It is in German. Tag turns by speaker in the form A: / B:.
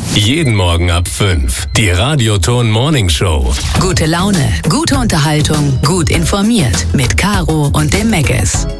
A: Jeden Morgen ab 5. Die Radioton Morning Show.
B: Gute Laune, gute Unterhaltung, gut informiert mit Caro und dem Megges.